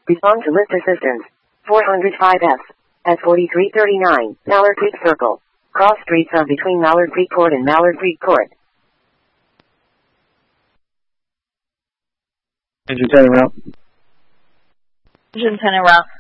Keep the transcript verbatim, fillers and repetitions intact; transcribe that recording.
Respond to list assistance. four oh five F. at forty-three thirty-nine, Mallard Creek Circle. Cross streets of between Mallard Creek Court and Mallard Creek Court. Engine ten route. Engine ten route.